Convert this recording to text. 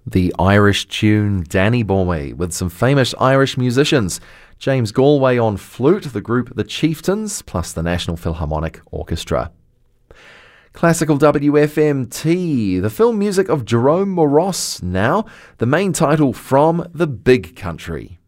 The Irish tune Danny Boy with some famous Irish musicians. James Galway on flute, the group The Chieftains, plus the National Philharmonic Orchestra. Classical WFMT, the film music of Jerome Moross now, the main title from The Big Country.